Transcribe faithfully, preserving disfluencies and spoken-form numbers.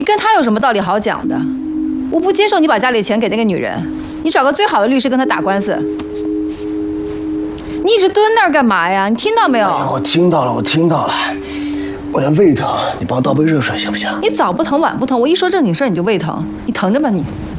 你跟他有什么道理好讲的？我不接受你把家里的钱给那个女人，你找个最好的律师跟她打官司。你一直蹲那儿干嘛呀？你听到没有？ 哎、我听到了，我听到了。我这胃疼，你帮我倒杯热水行不行？ 你早不疼晚不疼，我一说正经事儿你就胃疼，你疼着吧你。